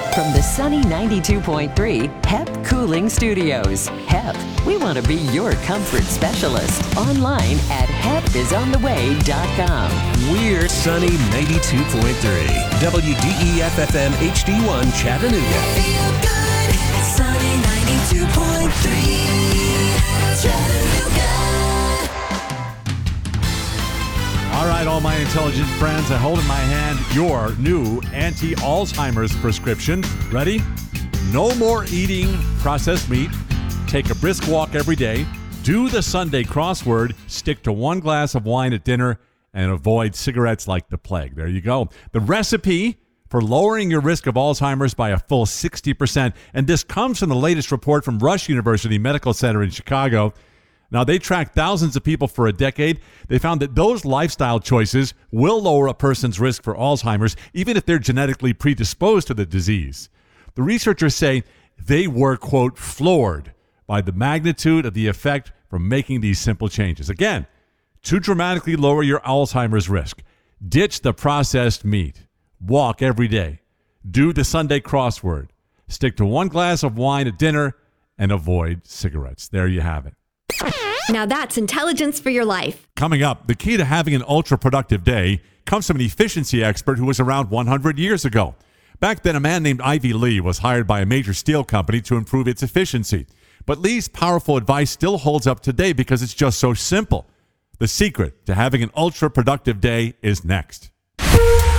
From the sunny 92.3 HEP Cooling Studios. HEP, we want to be your comfort specialist. Online at hepisontheway.com. We're Sunny 92.3 WDEF-FM HD1 Chattanooga. Feel good, Sunny 92.3 Chattanooga. All right, all my intelligent friends, I hold in my hand your new anti-Alzheimer's prescription. Ready? No more eating processed meat. Take a brisk walk every day. Do the Sunday crossword. Stick to 1 glass of wine at dinner and avoid cigarettes like the plague. There you go. The recipe for lowering your risk of Alzheimer's by a full 60%. And this comes from the latest report from Rush University Medical Center in Chicago. Now, they tracked thousands of people for a decade. They found that those lifestyle choices will lower a person's risk for Alzheimer's, even if they're genetically predisposed to the disease. The researchers say they were, quote, floored by the magnitude of the effect from making these simple changes. Again, to dramatically lower your Alzheimer's risk, ditch the processed meat. Walk every day. Do the Sunday crossword. Stick to 1 glass of wine at dinner and avoid cigarettes. There you have it. Now that's intelligence for your life. Coming up, the key to having an ultra-productive day comes from an efficiency expert who was around 100 years ago. Back then, a man named Ivy Lee was hired by a major steel company to improve its efficiency. But Lee's powerful advice still holds up today because it's just so simple. The secret to having an ultra-productive day is next.